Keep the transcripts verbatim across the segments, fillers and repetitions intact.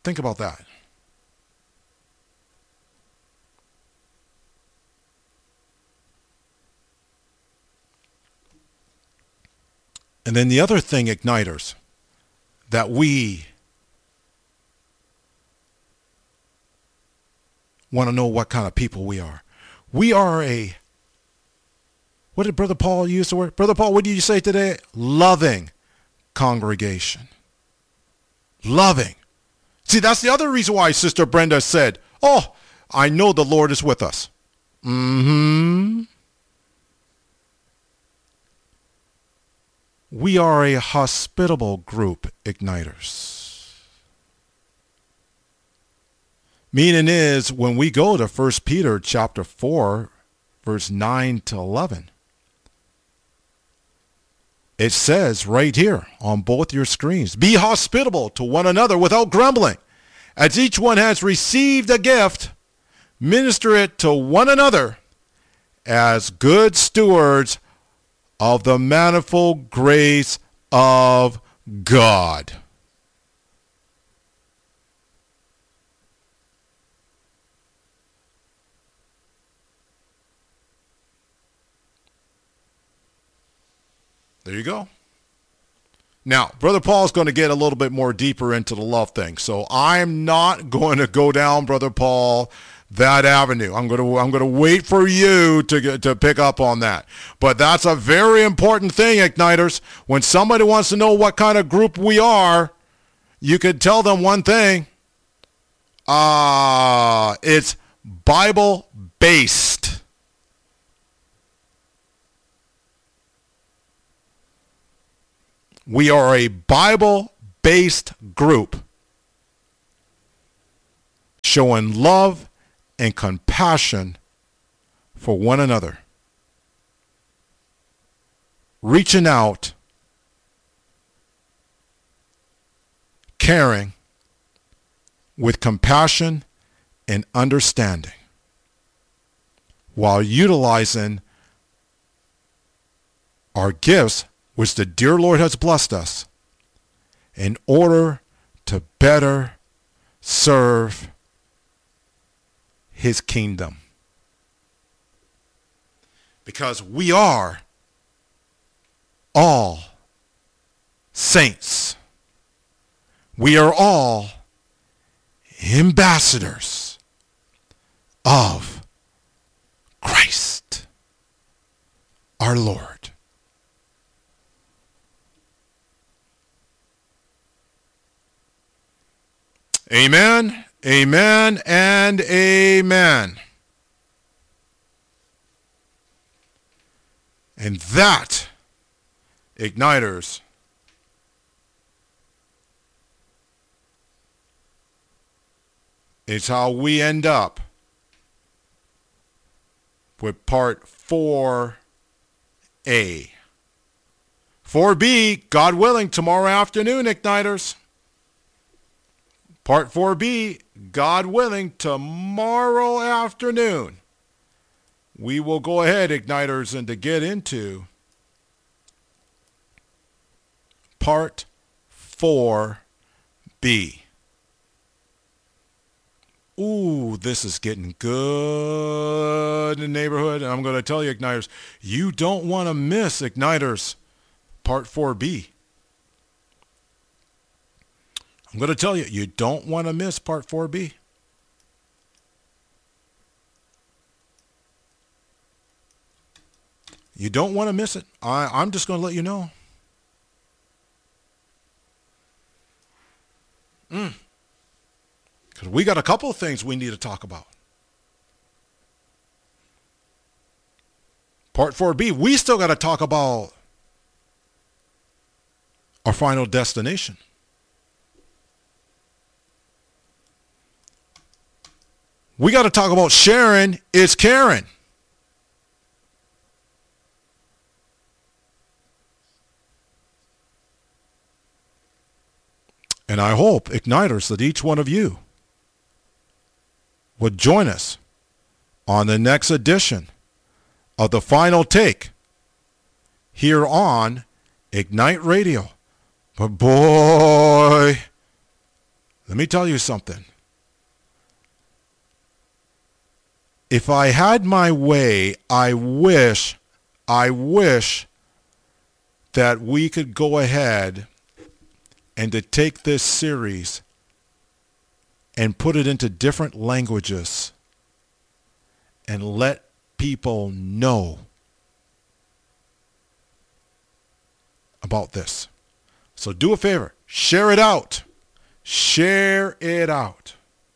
Think about that. And then the other thing, igniters, that we want to know what kind of people we are. We are a, what did Brother Paul use the word? Brother Paul, what did you say today? Loving congregation. Loving. See, that's the other reason why Sister Brenda said, oh, I know the Lord is with us. Mm-hmm. We are a hospitable group, igniters. Meaning is, when we go to First Peter chapter four, verse nine to eleven, it says right here on both your screens, be hospitable to one another without grumbling. As each one has received a gift, minister it to one another as good stewards of the manifold grace of God. There you go. Now, Brother Paul's going to get a little bit more deeper into the love thing. So I'm not going to go down, Brother Paul, that avenue. I'm going to I'm going to wait for you to get, to pick up on that. But that's a very important thing, igniters. When somebody wants to know what kind of group we are, you could tell them one thing. Uh, it's Bible-based. We are a Bible-based group showing love and compassion for one another, reaching out, caring with compassion and understanding, while utilizing our gifts, which the dear Lord has blessed us, in order to better serve his kingdom. Because we are all saints. We are all ambassadors of Christ, our Lord. Amen, amen, and amen. And that, igniters, is how we end up with part four A. four B, God willing, tomorrow afternoon, igniters. Part four B, God willing, tomorrow afternoon, we will go ahead, igniters, and to get into part four B. Ooh, this is getting good in the neighborhood. And I'm going to tell you, igniters, you don't want to miss, igniters, part four B. I'm going to tell you, you don't want to miss part four B. You don't want to miss it. I, I'm just going to let you know. Mm. Because we got a couple of things we need to talk about. Part four B, we still got to talk about our final destination. We got to talk about sharing is caring. And I hope, igniters, that each one of you would join us on the next edition of The Final Take here on Ignite Radio. But boy, Let me tell you something. If I had my way, I wish, I wish that we could go ahead and to take this series and put it into different languages and let people know about this. So do a favor, share it out. Share it out.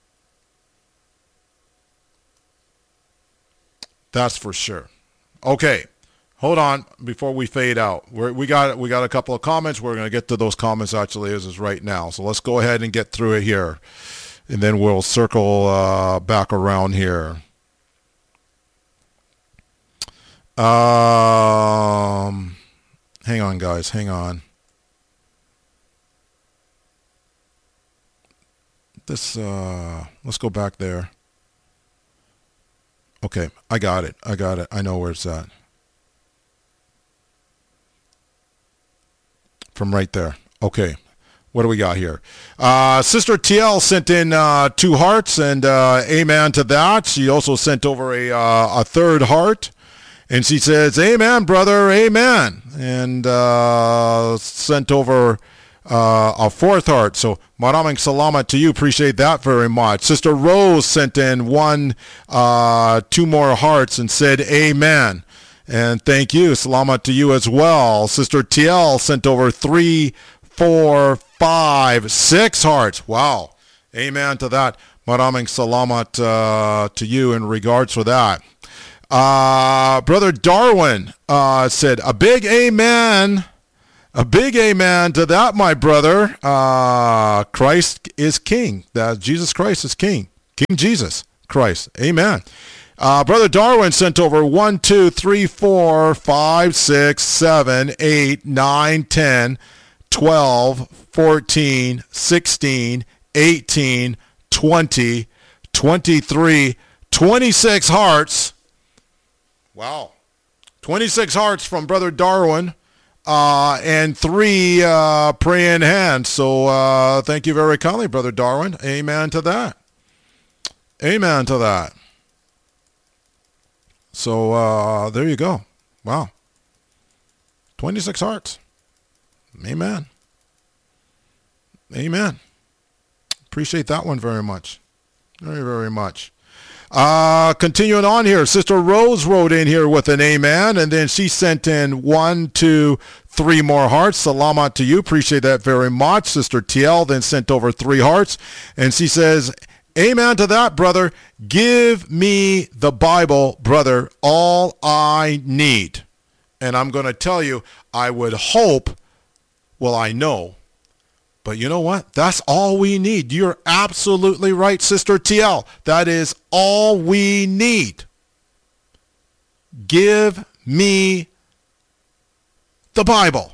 That's for sure. Okay, hold on before we fade out. We're, we got we got a couple of comments. We're going to get to those comments actually as is right now. So let's go ahead and get through it here, and then we'll circle uh, back around here. Um, hang on, guys. Hang on. This. Uh, let's go back there. Okay, I got it. I got it. I know where it's at. From right there. Okay. What do we got here? Uh, Sister T L sent in uh, two hearts, and uh, amen to that. She also sent over a uh, a third heart, and she says, amen, brother, amen. And uh, sent over uh, a fourth heart. So maraming salamat to you. Appreciate that very much. Sister Rose sent in one, uh, two more hearts and said, amen. And thank you. Salamat to you as well. Sister T L sent over three, four, five, six hearts. Wow. Amen to that. Maraming salamat uh, to you in regards for that. Uh, Brother Darwin uh, said, a big amen. A big amen to that, my brother. Uh, Christ is king. That Jesus Christ is king. King Jesus Christ. Amen. Uh, Brother Darwin sent over one, two, three, four, five, six, seven, eight, nine, ten, twelve, fourteen, sixteen, eighteen, twenty, twenty-three, twenty-six hearts. Wow. twenty-six hearts from Brother Darwin. Uh, and three uh, praying hands. So uh, thank you very kindly, Brother Darwin. Amen to that. Amen to that. So uh, there you go. Wow. twenty-six hearts. Amen. Amen. Appreciate that one very much. Very, very much. Uh, continuing on here, Sister Rose wrote in here with an amen, and then she sent in one, two, three more hearts. Salamat to you. Appreciate that very much. Sister T L then sent over three hearts, and she says, amen to that, brother. Give me the Bible, brother, all I need. And I'm going to tell you, I would hope, well, I know, but you know what? That's all we need. You're absolutely right, Sister T L. That is all we need. Give me the Bible.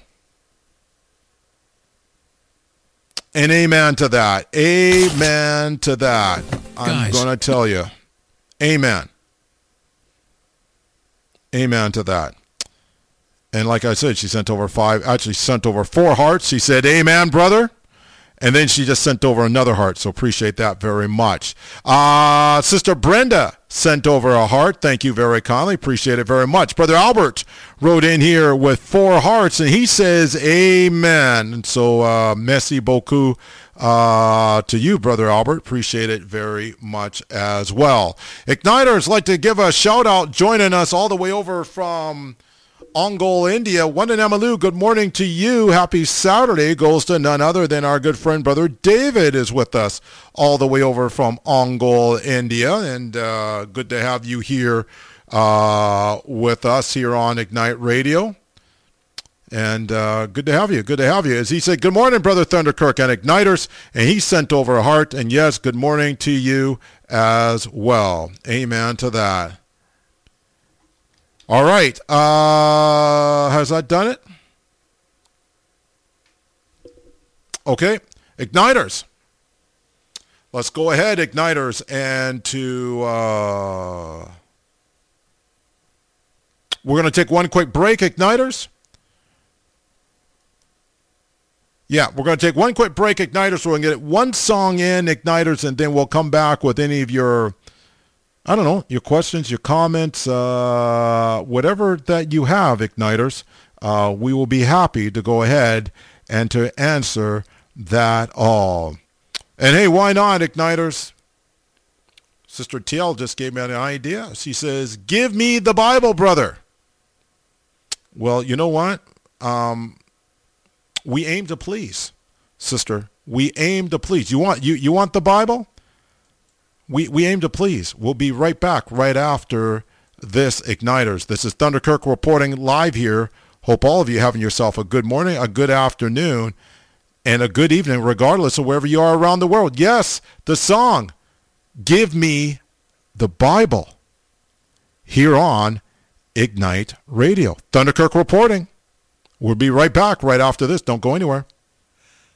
And amen to that. Amen to that. I'm going to tell you. Amen. Amen to that. And like I said, she sent over five, actually sent over four hearts. She said, amen, brother. And then she just sent over another heart, so appreciate that very much. Uh, Sister Brenda sent over a heart. Thank you very kindly. Appreciate it very much. Brother Albert wrote in here with four hearts, and he says, amen. And so, uh, merci beaucoup uh, to you, Brother Albert. Appreciate it very much as well. Igniters, like to give a shout-out joining us all the way over from Ongole, India. Wandanamalu, good morning to you. Happy Saturday goes to none other than our good friend Brother David is with us all the way over from Ongole, India. And uh, good to have you here uh, with us here on Ignite Radio. And uh, good to have you. Good to have you. As he said, good morning, Brother Thunderkirk and Igniters. And he sent over a heart. And yes, good morning to you as well. Amen to that. All right. Uh, has that done it? Okay. Igniters. Let's go ahead, Igniters, and to... Uh, we're going to take one quick break, Igniters. Yeah, we're going to take one quick break, Igniters. So we're going to get one song in, Igniters, and then we'll come back with any of your, I don't know, your questions, your comments, uh, whatever that you have, Igniters. Uh, we will be happy to go ahead and to answer that all. And hey, why not, Igniters? Sister T L just gave me an idea. She says, give me the Bible, brother. Well, you know what? Um, we aim to please, sister. We aim to please. You want you, you want the Bible? We we aim to please. We'll be right back right after this, Igniters. This is Thunder Kirk reporting live here. Hope all of you having yourself a good morning, a good afternoon, and a good evening, regardless of wherever you are around the world. Yes, the song, Give Me the Bible, here on Ignite Radio. Thunder Kirk reporting. We'll be right back right after this. Don't go anywhere.